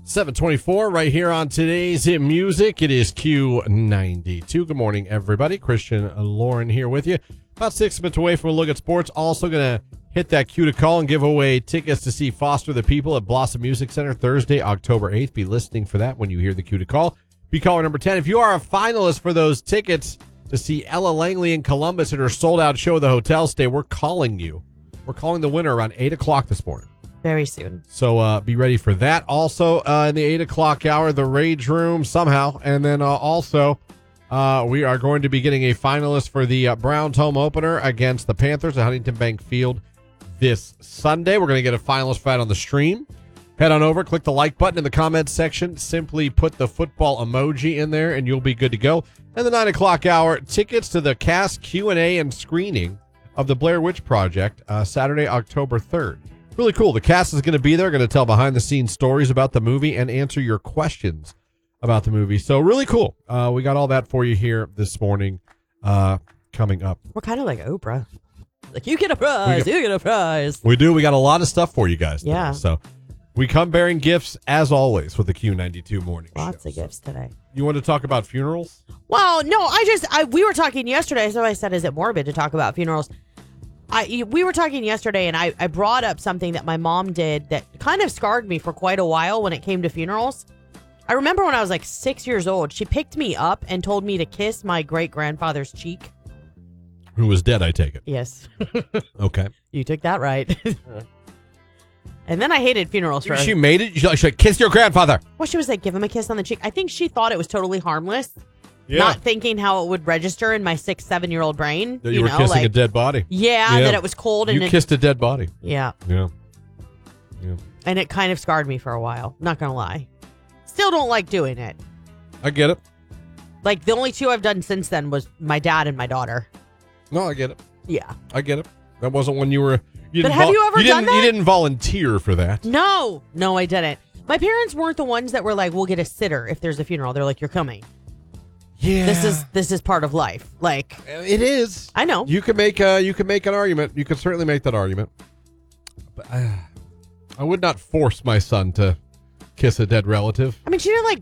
724 right here on today's Hit Music. It is Q92. Good morning, everybody. Christian Lauren here with you. About 6 minutes away from a look at sports. Also going to hit that cue to call and give away tickets to see Foster the People at Blossom Music Center Thursday, October 8th. Be listening for that when you hear the cue to call. Be caller number 10. If you are a finalist for those tickets to see Ella Langley in Columbus at her sold-out show at the Hotel Stay, we're calling you. We're calling the winner around 8 o'clock this morning. Very soon. So be ready for that. Also, in the 8 o'clock hour, the Rage Room somehow. And then also, we are going to be getting a finalist for the Browns home opener against the Panthers at Huntington Bank Field this Sunday. We're going to get a finalist for that on the stream. Head on over, click the like button in the comments section. Simply put the football emoji in there, and you'll be good to go. And the 9 o'clock hour, tickets to the cast Q&A and screening of the Blair Witch Project, Saturday, October 3rd. Really cool. The cast is going to be there, going to tell behind-the-scenes stories about the movie and answer your questions about the movie. So really cool. We got all that for you here this morning coming up. We're kind of like Oprah. Like, you get a prize, you get a prize. We do. We got a lot of stuff for you guys today. Yeah. So we come bearing gifts, as always, with the Q92 morning show. Lots of gifts today. You want to talk about funerals? Well, no, we were talking yesterday, so I said, is it morbid to talk about funerals? We were talking yesterday, and I brought up something that my mom did that kind of scarred me for quite a while when it came to funerals. I remember when I was like 6 years old, she picked me up and told me to kiss my great-grandfather's cheek. Who was dead, I take it. Yes. Okay. You took that right. And then I hated funerals for her. She made it? She like, kiss your grandfather. Well, she was like, give him a kiss on the cheek. I think she thought it was totally harmless. Yeah. Not thinking how it would register in my 6-7-year-old brain. That you were kissing a dead body. Yeah, that it was cold. And you kissed a dead body. Yeah. Yeah. And it kind of scarred me for a while. Not going to lie. Still don't like doing it. I get it. Like, the only two I've done since then was my dad and my daughter. No, I get it. Yeah. I get it. That wasn't when you were... But have you ever done that? You didn't volunteer for that. No, I didn't. My parents weren't the ones that were like, we'll get a sitter if there's a funeral. They're like, you're coming. Yeah. This is part of life. Like, it is. I know. You can make an argument. You can certainly make that argument. But I would not force my son to kiss a dead relative. I mean, she didn't like.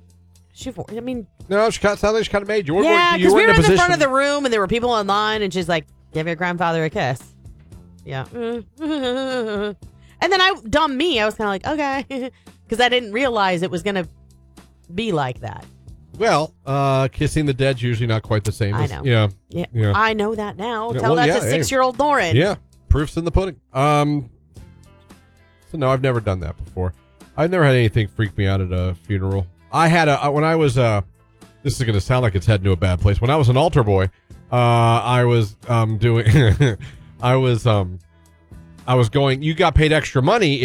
No, she sounded like she kind of made you. Yeah, because we were in the front of the room and there were people in line, and she's like, "Give your grandfather a kiss." Yeah. And then I was kind of like, okay, because I didn't realize it was gonna be like that. Well, kissing the dead's usually not quite the same. I know. Yeah. I know that now. Yeah, Tell that to 6-year-old Lauren. Yeah. Proof's in the pudding. So no, I've never done that before. I've never had anything freak me out at a funeral. I had when I was this is going to sound like it's heading to a bad place. When I was an altar boy, I was doing I was going, you got paid extra money